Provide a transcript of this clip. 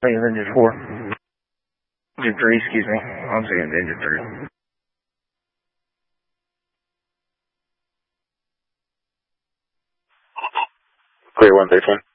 Wait, engine 4. Engine 3, excuse me. I'm saying engine 3. Clear 113.